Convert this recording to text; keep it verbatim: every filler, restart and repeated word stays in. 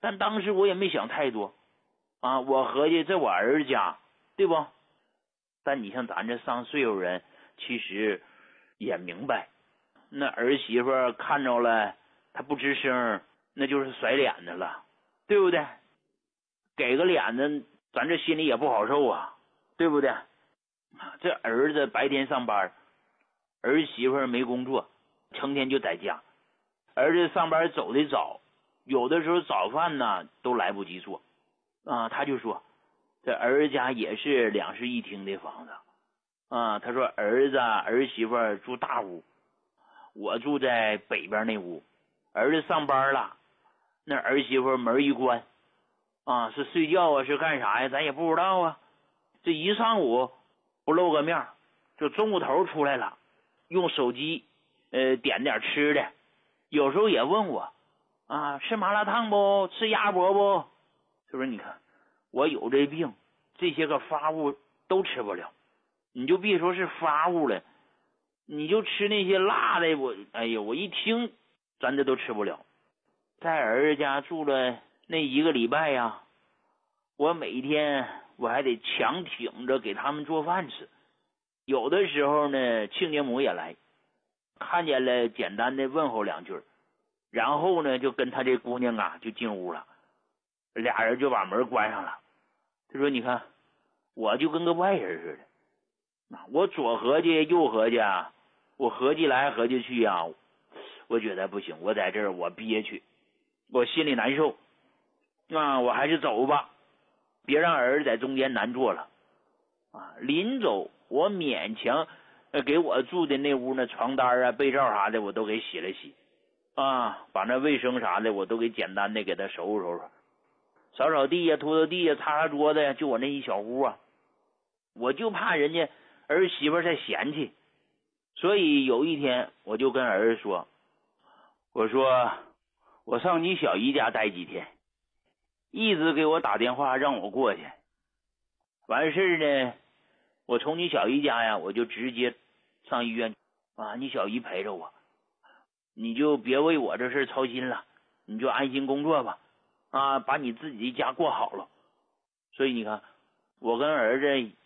但当时我也没想太多啊，我合计这我儿家，对不？但你像咱这上岁数人，其实也明白，那儿媳妇看着了，她不吱声，那就是甩脸的了，对不对？给个脸子，咱这心里也不好受啊，对不对？这儿子白天上班，儿媳妇没工作，成天就在家。儿子上班走的早，有的时候早饭呢都来不及做啊。他就说，这儿家也是两室一厅的房子啊。他说儿子儿媳妇住大屋，我住在北边那屋。儿子上班了，那儿媳妇门一关啊，是睡觉啊，是干啥呀？咱也不知道啊。这一上午不露个面，就中午头出来了，用手机呃点点吃的，有时候也问我啊，吃麻辣烫不？吃鸭脖不？是不是？你看我有这病，这些个发物都吃不了，你就别说是发物了，你就吃那些辣的，我哎呀，我一听咱这都吃不了。在儿子家住了那一个礼拜呀，我每天我还得强挺着给他们做饭吃。有的时候呢，亲家母也来，看见了简单的问候两句，然后呢就跟他这姑娘啊就进屋了，俩人就把门关上了。他说你看我就跟个外人似的，我左合计右合计啊，我合计来合计去啊，我觉得不行，我在这儿我憋屈，我心里难受啊，我还是走吧，别让儿子在中间难做了啊。临走我勉强呃给我住的那屋那床单啊被罩啥的我都给洗了洗啊，把那卫生啥的我都给简单的给他收拾收拾，扫扫地呀，拖拖地呀，擦擦桌子呀，就我那一小屋啊，我就怕人家儿媳妇再嫌弃。所以有一天我就跟儿子说，我说我上你小姨家待几天，一直给我打电话让我过去，完事呢我从你小姨家呀我就直接上医院啊，你小姨陪着我，你就别为我这事操心了，你就安心工作吧啊，把你自己家过好了。所以你看我跟儿子